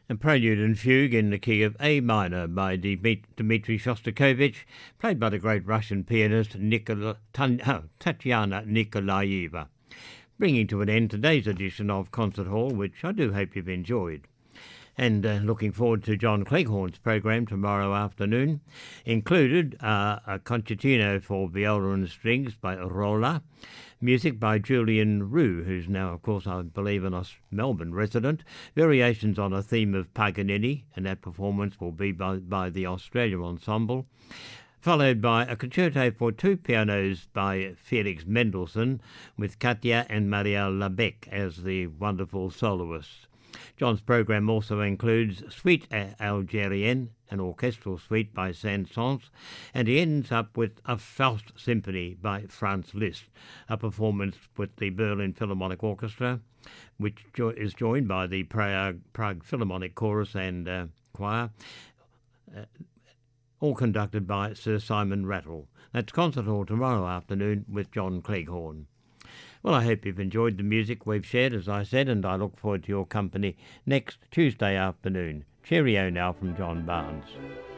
A prelude and fugue in the key of A minor by Dmitri Shostakovich, played by the great Russian pianist Tatiana Nikolaeva. Bringing to an end today's edition of Concert Hall, which I do hope you've enjoyed. And looking forward to John Cleghorn's programme tomorrow afternoon. Included a concertino for viola and strings by Rolla, music by Julian Roux, who's now, of course, I believe, a Melbourne resident, variations on a theme of Paganini, and that performance will be by the Australia Ensemble, followed by a concerto for two pianos by Felix Mendelssohn, with Katia and Marielle Labec as the wonderful soloists. John's programme also includes Suite Algérienne, an orchestral suite by Saint-Saëns, and he ends up with a Faust Symphony by Franz Liszt, a performance with the Berlin Philharmonic Orchestra, which is joined by the Prague Philharmonic Chorus and Choir, all conducted by Sir Simon Rattle. That's Concert Hall tomorrow afternoon with John Cleghorn. Well, I hope you've enjoyed the music we've shared, as I said, and I look forward to your company next Tuesday afternoon. Cheerio now from John Barnes.